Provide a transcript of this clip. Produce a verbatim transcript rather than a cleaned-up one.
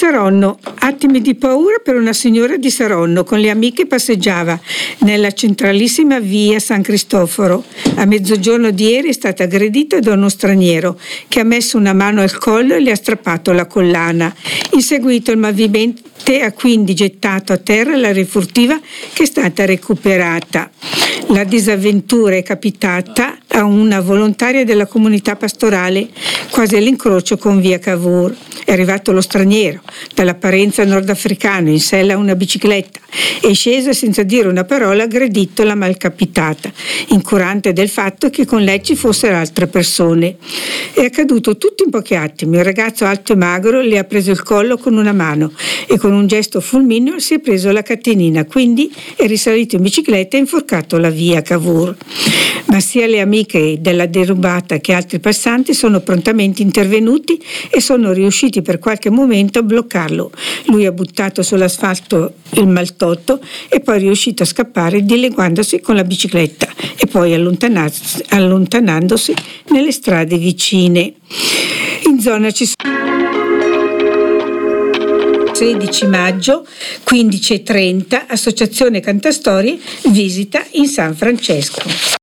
Saronno, attimi di paura per una signora di Saronno. Con le amiche passeggiava nella centralissima via San Cristoforo. A mezzogiorno di ieri è stata aggredita da uno straniero che ha messo una mano al collo e le ha strappato la collana. In seguito il malvivente ha quindi gettato a terra la refurtiva che è stata recuperata. La disavventura è capitata a una volontaria della comunità pastorale quasi all'incrocio con via Cavour. È arrivato lo straniero, dall'apparenza nordafricano, in sella a una bicicletta, è sceso e senza dire una parola ha aggredito la malcapitata, incurante del fatto che con lei ci fossero altre persone. È accaduto tutto in pochi attimi. Il ragazzo alto e magro le ha preso il collo con una mano e con un gesto fulmineo si è preso la catenina, quindi è risalito in bicicletta e ha inforcato la via Cavour. Ma sia le amiche della derubata che altri passanti sono prontamente intervenuti e sono riusciti per qualche momento a bloccarlo. Lui ha buttato sull'asfalto il maltotto e poi è riuscito a scappare dileguandosi con la bicicletta e poi allontanandosi nelle strade vicine. In zona ci sono sedici maggio, quindici e trenta, Associazione Cantastorie, visita in San Francesco.